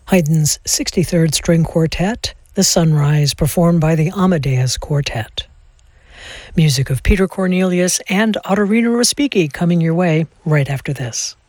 Haydn's 63rd String Quartet, The Sunrise, performed by the Amadeus Quartet. Music of Peter Cornelius and Ottorino Respighi coming your way right after this.